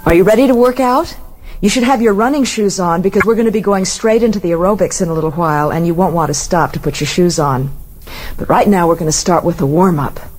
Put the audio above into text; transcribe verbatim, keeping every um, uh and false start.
Are you ready to work out? You should have your running shoes on because we're going to be going straight into the aerobics in a little while and you won't want to stop to put your shoes on. But right now we're going to start with a warm-up.